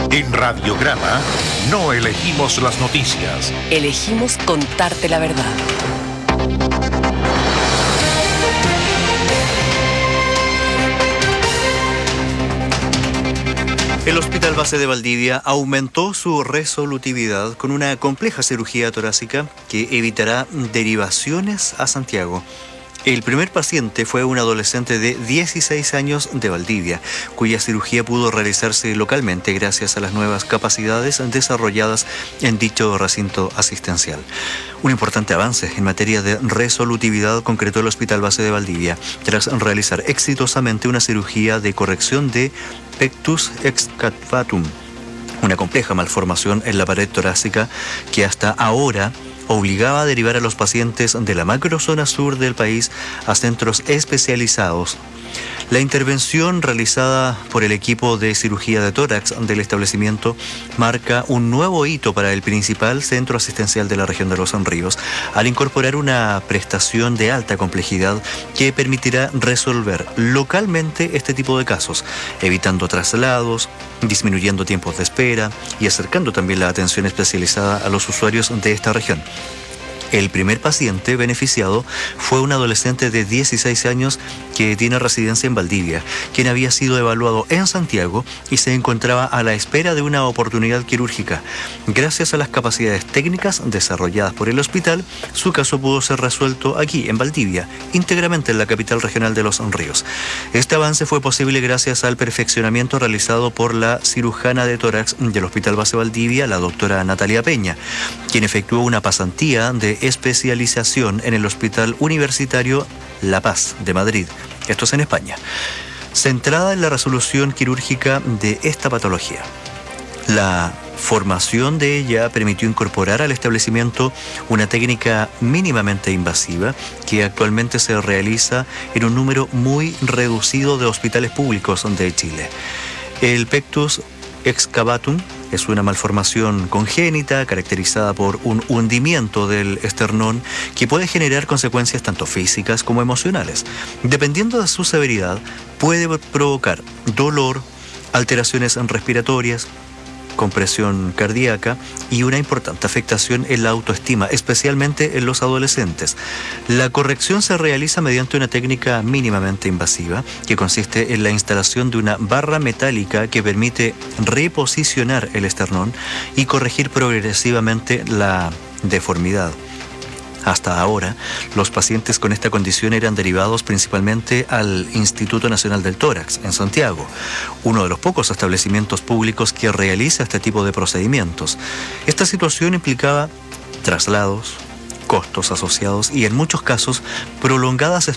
En Radiograma no elegimos las noticias. Elegimos contarte la verdad. El Hospital Base de Valdivia aumentó su resolutividad con una compleja cirugía torácica que evitará derivaciones a Santiago. El primer paciente fue un adolescente de 16 años de Valdivia, cuya cirugía pudo realizarse localmente gracias a las nuevas capacidades desarrolladas en dicho recinto asistencial. Un importante avance en materia de resolutividad concretó el Hospital Base de Valdivia tras realizar exitosamente una cirugía de corrección de pectus excavatum, una compleja malformación en la pared torácica que hasta ahora obligaba a derivar a los pacientes de la macrozona sur del país a centros especializados. La intervención realizada por el equipo de cirugía de tórax del establecimiento marca un nuevo hito para el principal centro asistencial de la región de Los Ríos, al incorporar una prestación de alta complejidad que permitirá resolver localmente este tipo de casos, evitando traslados, disminuyendo tiempos de espera y acercando también la atención especializada a los usuarios de esta región. El primer paciente beneficiado fue un adolescente de 16 años que tiene residencia en Valdivia, quien había sido evaluado en Santiago y se encontraba a la espera de una oportunidad quirúrgica. Gracias a las capacidades técnicas desarrolladas por el hospital, su caso pudo ser resuelto aquí, en Valdivia, íntegramente en la capital regional de Los Ríos. Este avance fue posible gracias al perfeccionamiento realizado por la cirujana de tórax del Hospital Base Valdivia, la doctora Natalia Peña, quien efectuó una pasantía de especialización en el Hospital Universitario La Paz de Madrid, esto es en España, centrada en la resolución quirúrgica de esta patología. La formación de ella permitió incorporar al establecimiento una técnica mínimamente invasiva que actualmente se realiza en un número muy reducido de hospitales públicos de Chile. El pectus excavatum es una malformación congénita caracterizada por un hundimiento del esternón que puede generar consecuencias tanto físicas como emocionales. Dependiendo de su severidad, puede provocar dolor, alteraciones respiratorias, compresión cardíaca y una importante afectación en la autoestima, especialmente en los adolescentes. La corrección se realiza mediante una técnica mínimamente invasiva que consiste en la instalación de una barra metálica que permite reposicionar el esternón y corregir progresivamente la deformidad. Hasta ahora, los pacientes con esta condición eran derivados principalmente al Instituto Nacional del Tórax, en Santiago, uno de los pocos establecimientos públicos que realiza este tipo de procedimientos. Esta situación implicaba traslados, costos asociados y en muchos casos prolongadas